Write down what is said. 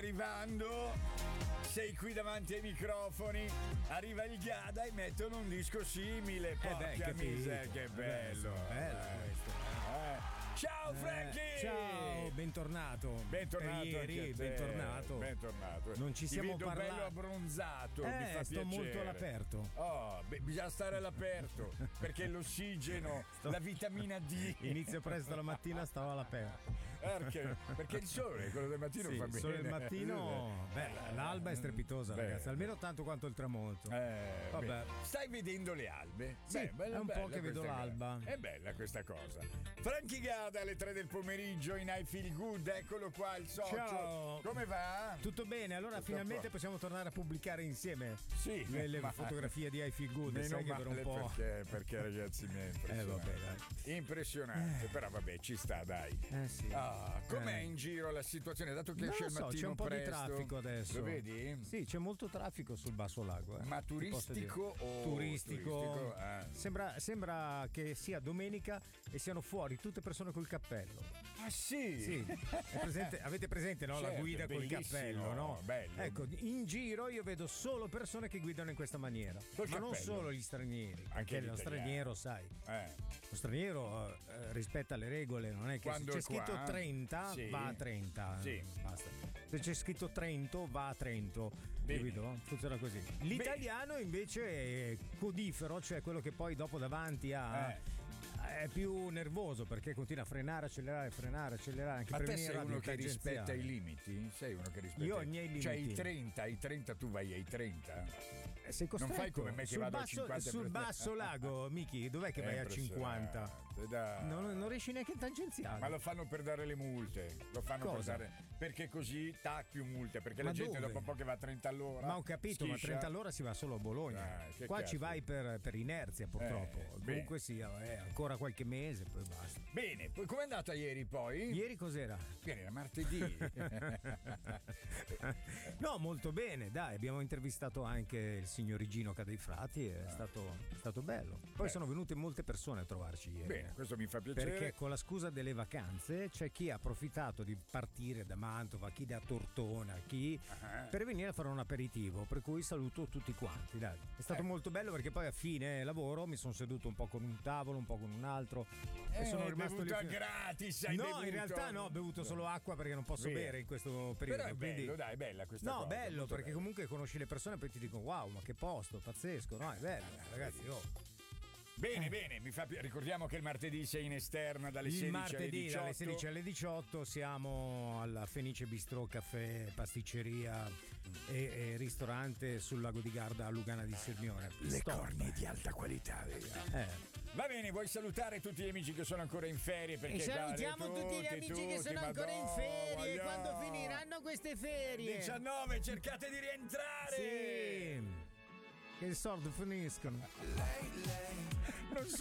arrivando, sei qui davanti ai microfoni, arriva il Gada e mettono un disco simile. Porca miseria, che bello. Bello questo. Ciao Frankie! Ciao, bentornato. Bentornato ieri, bentornato. Non ci siamo vedo parlati. bello abbronzato, mi fa sto piacere. molto all'aperto. Oh, bisogna stare all'aperto perché l'ossigeno, la vitamina D. Inizio presto la mattina, stavo all'aperto. Perché il sole, quello del mattino, fa bene. Il sole del mattino, l'alba è strepitosa, ragazzi, almeno tanto quanto il tramonto. Vabbè. Stai vedendo le albe? Sì, è un po' che vedo l'alba. È bella questa cosa. Frankie Gada alle 3 del pomeriggio in I Feel Good, eccolo qua il socio. Ciao. Come va? Tutto bene, allora finalmente possiamo tornare a pubblicare insieme le fotografie di I Feel Good. Meno sai che per un po'. Perché ragazzi miei, impressionante, però vabbè, ci sta, dai. Sì. Com'è in giro la situazione? Dato che esce il mattino c'è un po' presto, di traffico adesso. Lo vedi? Sì, c'è molto traffico sul Basso Lago. Ma turistico o turistico? Sembra che sia domenica e siano fuori tutte persone col cappello. Ah sì? Avete presente, no? Certo, la guida col cappello, no? Bello. Ecco, in giro io vedo solo persone che guidano in questa maniera. Ma non solo gli stranieri, anche lo straniero, sai. Lo straniero rispetta le regole, non è che quando se c'è scritto 30 va a 30. Sì. Basta. Se c'è scritto Trento va a Trento. Capito? Funziona così. L'italiano invece è codifero, cioè quello che poi dopo davanti è più nervoso perché continua a frenare, accelerare. Anche ma per te sei uno che rispetta tangenziale. i limiti? Sei uno che rispetta Io ho i miei limiti. Cioè ai 30 tu vai ai 30? Sei costretto. Non fai come me che vado a 50. Sul Basso Lago, Miki, dov'è che vai a 50? Non riesci neanche in tangenziale. Ma lo fanno per dare le multe. Lo fanno per dare, perché così più multe. Perché la gente dopo un po' che va a 30 all'ora. Ma ho capito, ma 30 all'ora si va solo a Bologna. Qua ci vai per inerzia, purtroppo. Comunque sia, ancora qualche mese, poi basta. Bene, poi com'è andata ieri poi? Ieri cos'era? Ieri era martedì. No, molto bene, dai, abbiamo intervistato anche il signor Gino Cadeifrati, è stato bello. Poi sono venute molte persone a trovarci ieri. Bene, questo mi fa piacere. Perché con la scusa delle vacanze c'è chi ha approfittato di partire da Mantova, chi da Tortona, chi per venire a fare un aperitivo, per cui saluto tutti quanti, dai. È stato molto bello perché poi a fine lavoro mi sono seduto un po' con un tavolo, un po' con un altro e sono rimasto lì. Gratis, No, in realtà no, ho bevuto solo acqua perché non posso bere in questo periodo. Però è bello, dai, è bella questa cosa. No, bello perché comunque conosci le persone e poi ti dicono wow, ma che posto, pazzesco, no, è bello, ragazzi, Bene, ricordiamo che il martedì sei in esterna dalle 16 alle 18. Dalle 16 alle 18 siamo alla Fenice Bistrò, caffè, pasticceria e ristorante sul lago di Garda a Lugana di Sirmione. Le cornie di alta qualità, Va bene, vuoi salutare tutti gli amici che sono ancora in ferie? Perché salutiamo tutti gli amici che sono ancora in ferie. Quando finiranno queste ferie? 19, cercate di rientrare. Sì. Che soldi finiscono. Non so